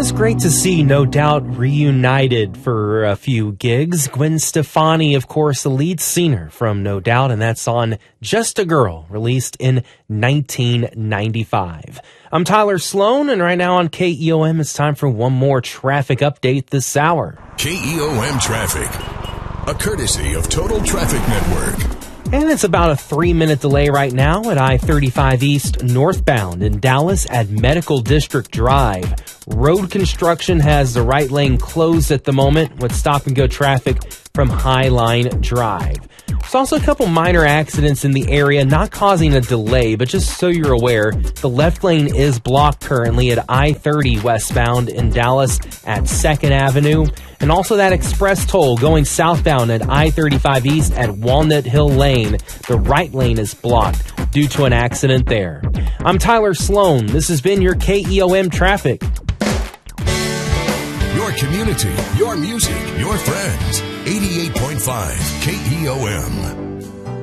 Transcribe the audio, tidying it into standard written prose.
is great to see No Doubt reunited for a few gigs. Gwen Stefani, of course, the lead singer from No Doubt, and that's on Just a Girl, released in 1995. I'm Tyler Sloan, and right now on KEOM, it's time for one more traffic update this hour. KEOM Traffic, a courtesy of Total Traffic Network. And it's about a 3-minute delay right now at I-35 East northbound in Dallas at Medical District Drive. Road construction has the right lane closed at the moment with stop-and-go traffic from Highline Drive. There's also a couple minor accidents in the area, not causing a delay, but just so you're aware, the left lane is blocked currently at I-30 westbound in Dallas at 2nd Avenue. And also that express toll going southbound at I-35 East at Walnut Hill Lane. The right lane is blocked due to an accident there. I'm Tyler Sloan. This has been your KEOM Traffic. Your community, your music, your friends. 88.5 KEOM.